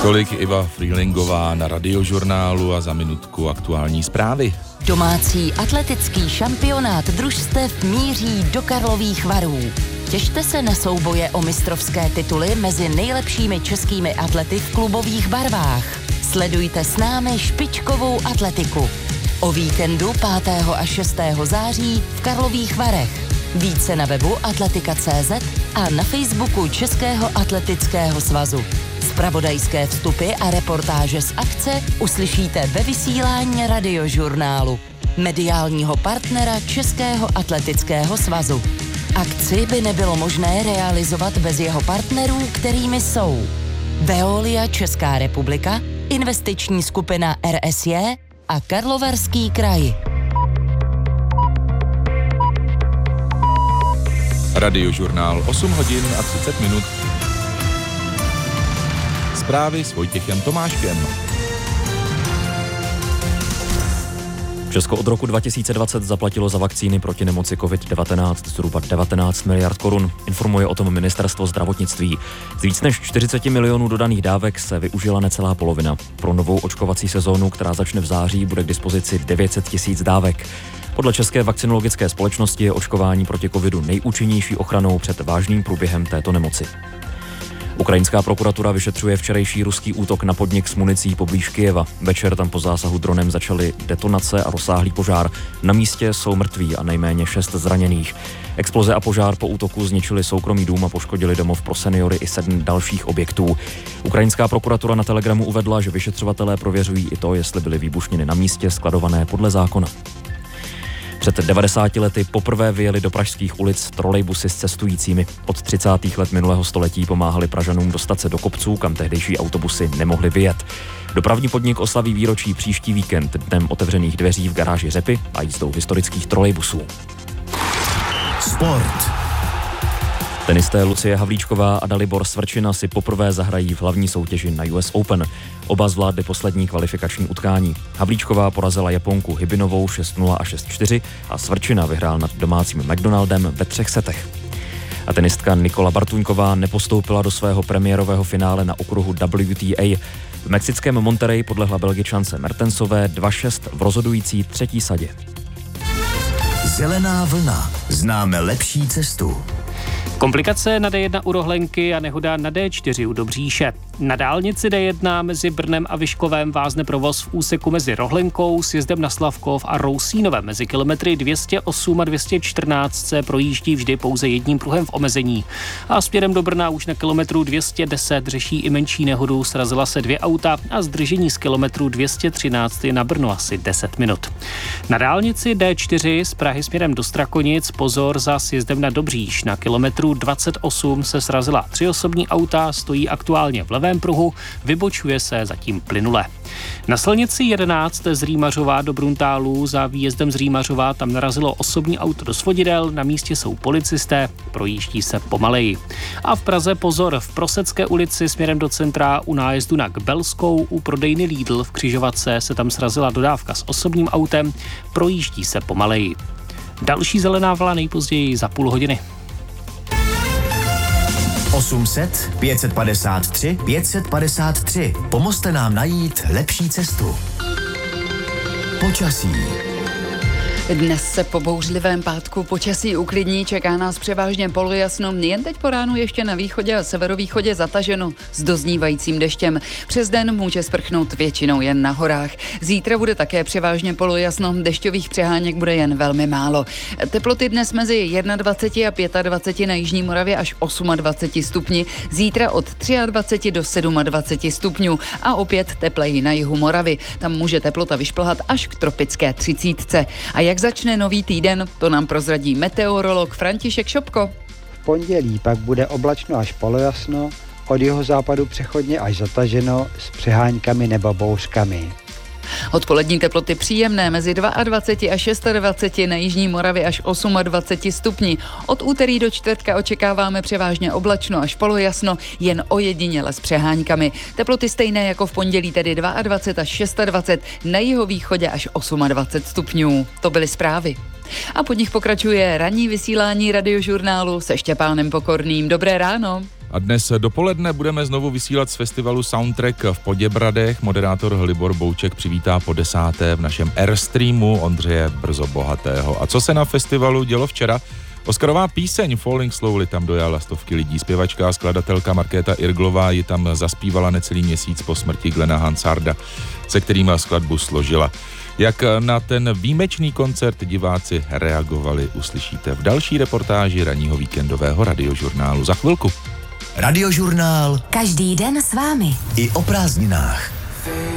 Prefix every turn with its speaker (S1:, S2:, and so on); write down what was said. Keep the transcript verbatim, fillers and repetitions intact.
S1: Tolik Iva Freelingová na Radiožurnálu a za minutku aktuální zprávy.
S2: Domácí atletický šampionát družstev míří do Karlových Varů. Těšte se na souboje o mistrovské tituly mezi nejlepšími českými atlety v klubových barvách. Sledujte s námi špičkovou atletiku. O víkendu pátého a šestého září v Karlových Varech. Více na webu atletika tečka cé zet a na Facebooku Českého atletického svazu. Zpravodajské vstupy a reportáže z akce uslyšíte ve vysílání Radiožurnálu, mediálního partnera Českého atletického svazu. Akci by nebylo možné realizovat bez jeho partnerů, kterými jsou Veolia Česká republika, investiční skupina er es jé a Karlovarský kraj.
S1: Radiožurnál osm hodin a třicet minut. Zprávy s Vojtěchem Tomáškem.
S3: Česko od roku dva tisíce dvacet zaplatilo za vakcíny proti nemoci covid devatenáct zhruba devatenáct miliard korun. Informuje o tom ministerstvo zdravotnictví. Z víc než čtyřicet milionů dodaných dávek se využila necelá polovina. Pro novou očkovací sezónu, která začne v září, bude k dispozici devět set tisíc dávek. Podle České vakcinologické společnosti je očkování proti covidu nejúčinnější ochranou před vážným průběhem této nemoci. Ukrajinská prokuratura vyšetřuje včerejší ruský útok na podnik s municí poblíž Kyjeva. Večer tam po zásahu dronem začaly detonace a rozsáhlý požár. Na místě jsou mrtví a nejméně šest zraněných. Exploze a požár po útoku zničili soukromý dům a poškodili domov pro seniory i sedm dalších objektů. Ukrajinská prokuratura na Telegramu uvedla, že vyšetřovatelé prověřují i to, jestli byly výbušniny na místě skladované podle zákona. Před devadesáti lety poprvé vyjeli do pražských ulic trolejbusy s cestujícími. Od třicátých let minulého století pomáhali Pražanům dostat se do kopců, kam tehdejší autobusy nemohly vyjet. Dopravní podnik oslaví výročí příští víkend dnem otevřených dveří v garáži Řepy a jízdou historických trolejbusů.
S4: Sport.
S3: Tenisté Lucie Havlíčková a Dalibor Svrčina si poprvé zahrají v hlavní soutěži na U S Open. Oba zvládli poslední kvalifikační utkání. Havlíčková porazila Japonku Hybinovou šest nula a šest čtyři a Svrčina vyhrál nad domácím McDonaldem ve třech setech. A tenistka Nikola Bartuňková nepostoupila do svého premiérového finále na okruhu W T A. V mexickém Monterrey podlehla Belgičance Mertensové dva šest v rozhodující třetí sadě.
S4: Zelená vlna. Známe lepší cestu.
S5: Komplikace na D jedna u Rohlenky a nehoda na D čtyři u Dobříše. Na dálnici D jedna mezi Brnem a Vyškovem vázne provoz v úseku mezi Rohlenkou, sjezdem na Slavkov a Rousínovem. Mezi kilometry dvě stě osm a dvě stě čtrnáct se projíždí vždy pouze jedním pruhem v omezení. A směrem do Brna už na kilometru dvě stě deset řeší i menší nehodu, srazila se dvě auta a zdržení z kilometru dvě stě třináct je na Brno asi deset minut. Na dálnici D čtyři z Prahy směrem do Strakonic pozor za sjezdem na Dobříš. Na kilometru dvacet osm se srazila tři osobní auta, stojí aktuálně v levém pruhu, vybočuje se zatím plynule. Na silnici jedenáct z Rýmařova do Bruntálu za výjezdem z Rýmařova tam narazilo osobní auto do svodidel, na místě jsou policisté, projíždí se pomaleji. A v Praze pozor, v Prosecké ulici směrem do centra u nájezdu na Kbelskou u prodejny Lidl v křižovatce se tam srazila dodávka s osobním autem, projíždí se pomaleji. Další zelená vlna nejpozději za půl hodiny.
S4: osm set, pět set padesát tři, pět set padesát tři. Pomozte nám najít lepší cestu. Počasí.
S6: Dnes se po bouřlivém pátku počasí uklidní, čeká nás převážně polojasno, jen teď po ránu ještě na východě a severovýchodě zataženo s doznívajícím deštěm. Přes den může sprchnout většinou jen na horách. Zítra bude také převážně polojasno, dešťových přeháněk bude jen velmi málo. Teploty dnes mezi dvacet jedna a dvacet pět na jižní Moravě až dvacet osm stupni, zítra od dvacet tři do dvacet sedm stupňů a opět tepleji na jihu Moravy. Tam může teplota vyšplhat až k tropické třicítce. A jak začne nový týden, to nám prozradí meteorolog František Šopko.
S7: V pondělí pak bude oblačno až polojasno, od jihozápadu přechodně až zataženo s přeháňkami nebo bouřkami.
S6: Odpolední teploty příjemné mezi dvacet dva a dvacet šest na jižní Moravě až dvacet osm stupni. Od úterý do čtvrtka očekáváme převážně oblačno až polojasno, jen ojediněle s přeháňkami. Teploty stejné jako v pondělí, tedy dvacet dva až dvacet šest, na jihovýchodě až dvacet osm stupňů. To byly zprávy. A pod nich pokračuje ranní vysílání Radiožurnálu se Štěpánem Pokorným. Dobré ráno.
S1: A dnes dopoledne budeme znovu vysílat z festivalu Soundtrack v Poděbradech. Moderátor Libor Bouček přivítá po desáté v našem Airstreamu Ondřeje Brzo Bohatého. A co se na festivalu dělo včera? Oscarová píseň Falling Slowly tam dojala stovky lidí. Zpěvačka a skladatelka Markéta Irglová ji tam zaspívala necelý měsíc po smrti Glena Hansarda, se kterým skladbu složila. Jak na ten výjimečný koncert diváci reagovali, uslyšíte v další reportáži ranního víkendového radiožurnálu za chvilku.
S4: Radiožurnál.
S2: Každý den s vámi.
S4: I o prázdninách.